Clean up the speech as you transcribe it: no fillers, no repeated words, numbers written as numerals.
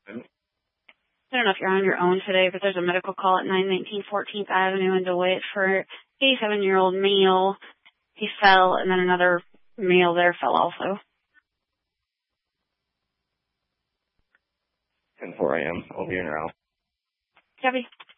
I don't know if you're on your own today, but there's a medical call at 919 14th Avenue in DeWitt for 87-year-old male. He fell, and then another male there fell also. 10:04 a.m. I'll be in your house. Copy.